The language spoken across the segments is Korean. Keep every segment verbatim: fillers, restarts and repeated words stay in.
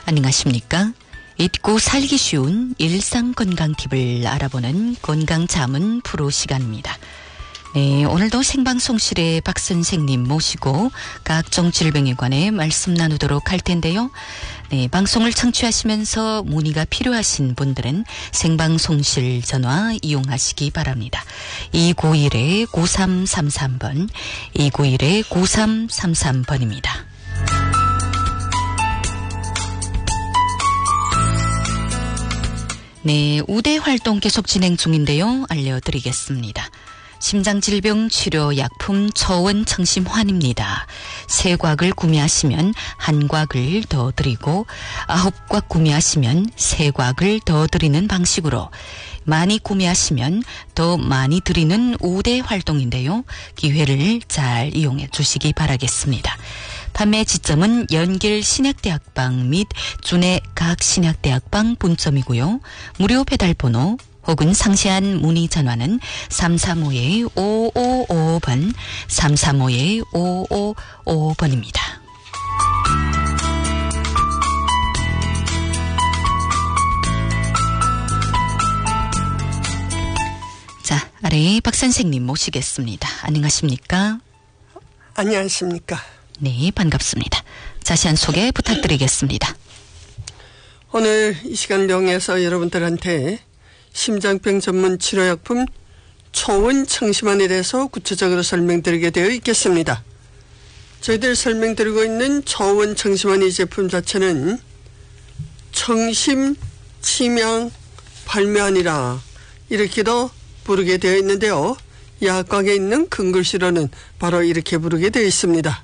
안녕하십니까? 잊고 살기 쉬운 일상 건강 팁을 알아보는 건강자문 프로 시간입니다. 네, 오늘도 생방송실에 박 선생님 모시고 각종 질병에 관해 말씀 나누도록 할 텐데요. 네, 방송을 청취하시면서 문의가 필요하신 분들은 생방송실 전화 이용하시기 바랍니다. 이구일 구삼삼삼 번, 이구일 구삼삼삼 번입니다. 네, 우대 활동 계속 진행 중인데요. 알려드리겠습니다. 심장질병 치료 약품 초원청심환입니다. 세 곽을 구매하시면 한 곽을 더 드리고 아홉 곽 구매하시면 세 곽을 더 드리는 방식으로 많이 구매하시면 더 많이 드리는 우대 활동인데요. 기회를 잘 이용해 주시기 바라겠습니다. 판매 지점은 연길 신약대학방 및 준해 각 신약대학방 분점이고요. 무료 배달번호 혹은 상세한 문의 전화는 삼삼오 오오오오 번, 삼삼오 오오오오 번입니다. 자, 아래 박 선생님 모시겠습니다. 안녕하십니까? 안녕하십니까? 네, 반갑습니다. 자세한 소개 부탁드리겠습니다. 오늘 이 시간 명에서 여러분들한테 심장병 전문 치료약품 초원청심환에 대해서 구체적으로 설명드리게 되어 있겠습니다. 저희들 설명드리고 있는 초원청심환 이 제품 자체는 청심, 치명, 발매하니라 이렇게도 부르게 되어 있는데요. 약곽에 있는 큰 글씨로는 바로 이렇게 부르게 되어 있습니다.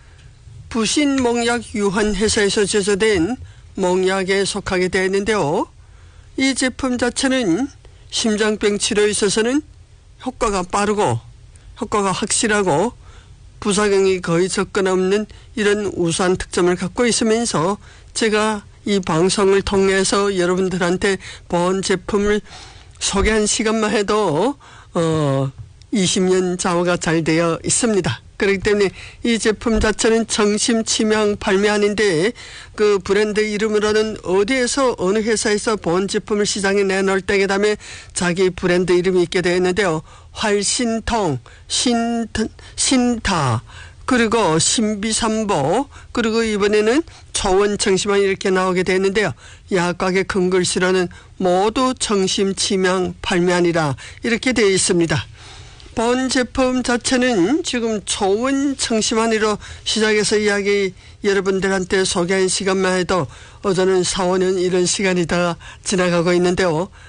부신몽약 유한회사에서 제조된 몽약에 속하게 되어 있는데요. 이 제품 자체는 심장병 치료에 있어서는 효과가 빠르고 효과가 확실하고 부작용이 거의 적거나 없는 이런 우수한 특점을 갖고 있으면서 제가 이 방송을 통해서 여러분들한테 본 제품을 소개한 시간만 해도 어 이십 년 좌우가 잘 되어 있습니다. 그렇기 때문에 이 제품 자체는 청심치명 발매안인데 그 브랜드 이름으로는 어디에서 어느 회사에서 본 제품을 시장에 내놓을 때에 다음에 자기 브랜드 이름이 있게 되어 있는데요. 활신통, 신, 신타, 그리고 신비삼보, 그리고 이번에는 초원청심환 이렇게 나오게 되었는데요. 약곽의 큰 글씨로는 모두 청심치명 발매안이라 이렇게 되어 있습니다. 본 제품 자체는 지금 초원청심환으로 시작해서 이야기 여러분들한테 소개한 시간만 해도 어제는 사, 오 년 이런 시간이 다 지나가고 있는데요.